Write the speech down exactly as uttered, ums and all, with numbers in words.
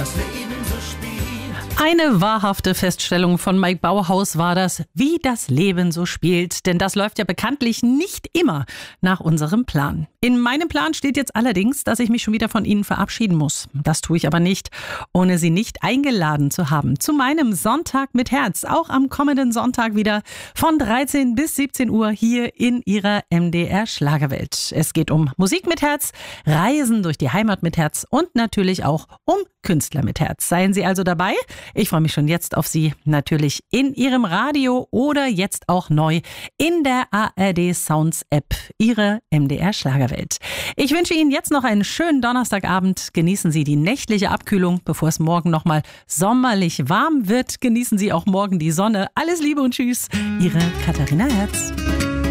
das Leben so spielt. Eine wahrhafte Feststellung von Mike Bauhaus war das, wie das Leben so spielt. Denn das läuft ja bekanntlich nicht immer nach unserem Plan. In meinem Plan steht jetzt allerdings, dass ich mich schon wieder von Ihnen verabschieden muss. Das tue ich aber nicht, ohne Sie nicht eingeladen zu haben. Zu meinem Sonntag mit Herz. Auch am kommenden Sonntag wieder von dreizehn bis siebzehn Uhr hier in Ihrer M D R Schlagerwelt. Es geht um Musik mit Herz, Reisen durch die Heimat mit Herz und natürlich auch um Künstler mit Herz. Seien Sie also dabei. Ich freue mich schon jetzt auf Sie, natürlich in Ihrem Radio oder jetzt auch neu in der A R D Sounds App, Ihre M D R Schlagerwelt. Ich wünsche Ihnen jetzt noch einen schönen Donnerstagabend. Genießen Sie die nächtliche Abkühlung, bevor es morgen nochmal sommerlich warm wird. Genießen Sie auch morgen die Sonne. Alles Liebe und Tschüss, Ihre Katharina Herz.